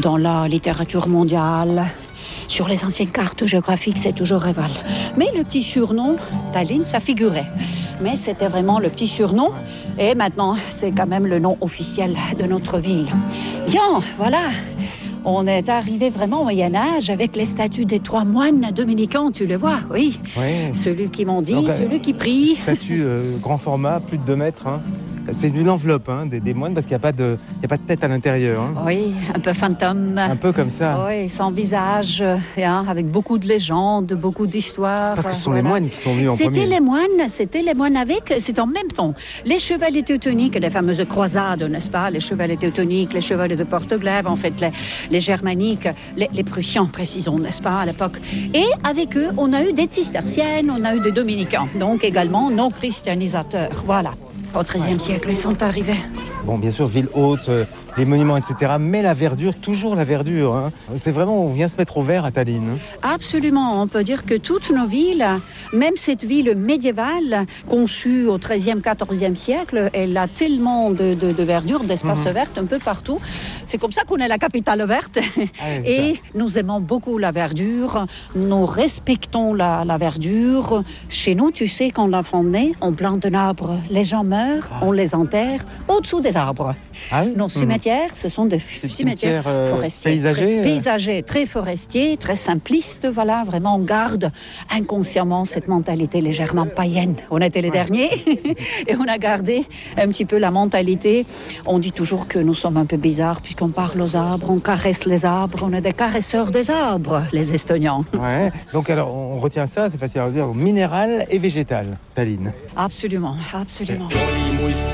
dans la littérature mondiale. Sur les anciennes cartes géographiques, c'est toujours Reval. Mais le petit surnom, Tallinn, ça figurait. Mais c'était vraiment le petit surnom. Et maintenant, c'est quand même le nom officiel de notre ville. Bien, voilà. On est arrivé vraiment au Moyen-Âge avec les statues des 3 moines dominicains, tu le vois, oui. Ouais. Celui qui mendie, Donc, celui qui prie. Statue grand format, plus de 2 mètres. Hein. C'est une enveloppe des moines parce qu'il n'y a pas de tête à l'intérieur. Hein. Oui, un peu fantôme. Un peu comme ça. Oui, sans visage, avec beaucoup de légendes, beaucoup d'histoires. Parce que ce sont les moines qui sont venus en premier. C'était les moines c'est en même temps. Les chevaliers teutoniques, les fameuses croisades, n'est-ce pas? Les chevaliers teutoniques, les chevaliers de Porte-Glaive, en fait, les germaniques, les prussiens, précisons, n'est-ce pas, à l'époque. Et avec eux, on a eu des cisterciennes, on a eu des dominicains, donc également nos christianisateurs, voilà. Au XIIIe siècle, ils sont arrivés. Bon, bien sûr, ville haute, les monuments, etc. Mais la verdure, toujours la verdure. Hein. C'est vraiment, on vient se mettre au vert à Tallinn. Hein. Absolument. On peut dire que toutes nos villes, même cette ville médiévale, conçue au XIIIe, XIVe siècle, elle a tellement de verdure, d'espaces verts un peu partout. C'est comme ça qu'on est la capitale verte. Et nous aimons beaucoup la verdure. Nous respectons la verdure. Chez nous, tu sais, quand l'enfant naît, on plante un arbre. Les gens meurent, on les enterre au-dessous des arbres. Ah oui? Nos cimetières, ce sont des cimetières forestiers, paysagers, très forestiers, très simplistes. Voilà, vraiment, on garde inconsciemment cette mentalité légèrement païenne. On était les derniers et on a gardé un petit peu la mentalité. On dit toujours que nous sommes un peu bizarres puisqu'on parle aux arbres, on caresse les arbres, on est des caresseurs des arbres, les Estoniens. Ouais. Donc alors, on retient ça, c'est facile à dire, minéral et végétal, Tallinn. Absolument, absolument.